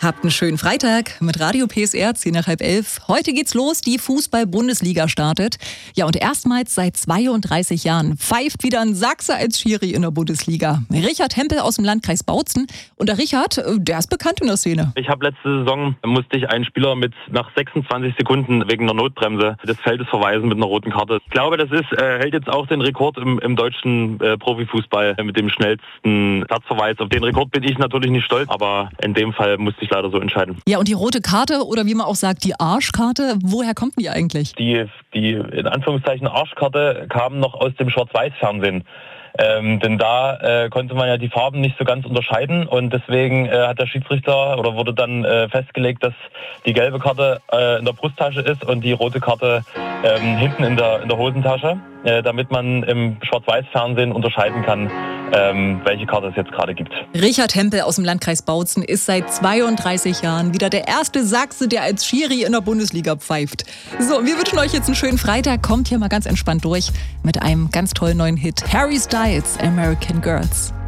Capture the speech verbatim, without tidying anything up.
Habt einen schönen Freitag mit Radio P S R, zehn nach halb elf. Heute geht's los, die Fußball-Bundesliga startet. Ja, und erstmals seit zweiunddreißig Jahren pfeift wieder ein Sachse als Schiri in der Bundesliga. Richard Hempel aus dem Landkreis Bautzen. Und der Richard, der ist bekannt in der Szene. Ich habe letzte Saison, musste ich einen Spieler mit nach sechsundzwanzig Sekunden wegen einer Notbremse des Feldes verweisen mit einer roten Karte. Ich glaube, das ist, äh, hält jetzt auch den Rekord im, im deutschen äh, Profifußball mit dem schnellsten Platzverweis. Auf den Rekord bin ich natürlich nicht stolz, aber in dem Fall musste ich leider so entscheiden. Ja, und die rote Karte oder wie man auch sagt, die Arschkarte, woher kommt die eigentlich? Die, die in Anführungszeichen Arschkarte kam noch aus dem Schwarz-Weiß-Fernsehen. Ähm, denn da äh, konnte man ja die Farben nicht so ganz unterscheiden und deswegen äh, hat der Schiedsrichter oder wurde dann äh, festgelegt, dass die gelbe Karte äh, in der Brusttasche ist und die rote Karte ähm, hinten in der, in der Hosentasche, äh, damit man im Schwarz-Weiß-Fernsehen unterscheiden kann, ähm, welche Karte es jetzt gerade gibt. Richard Hempel aus dem Landkreis Bautzen ist seit zweiunddreißig Jahren wieder der erste Sachse, der als Schiri in der Bundesliga pfeift. So, wir wünschen euch jetzt einen schönen Freitag. Kommt hier mal ganz entspannt durch mit einem ganz tollen neuen Hit. Harry Styles, American Girls.